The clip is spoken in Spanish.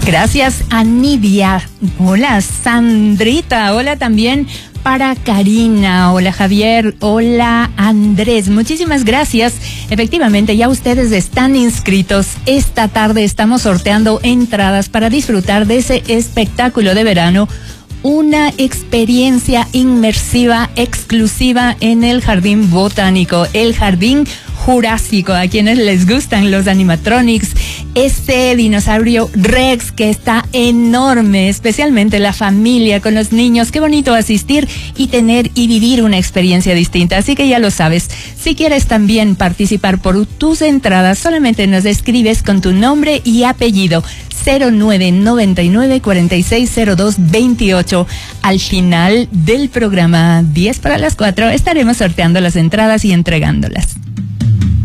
Gracias a Nidia. Hola Sandrita. Hola también para Karina. Hola Javier. Hola Andrés. Muchísimas gracias. Efectivamente, ya ustedes están inscritos. Esta tarde estamos sorteando entradas para disfrutar de ese espectáculo de verano. Una experiencia inmersiva exclusiva en el Jardín Botánico, el Jardín Jurásico, a quienes les gustan los animatronics, este dinosaurio Rex que está enorme, especialmente la familia con los niños. Qué bonito asistir y tener y vivir una experiencia distinta. Así que ya lo sabes, si quieres también participar por tus entradas, solamente nos escribes con tu nombre y apellido 0999-460228. Al final del programa 10 para las 4 estaremos sorteando las entradas y entregándolas.